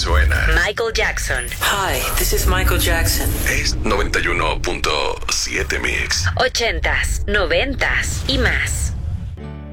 suena. Michael Jackson. Hi, this is Michael Jackson. Es 91.7 Mix. 80s, 90s y más.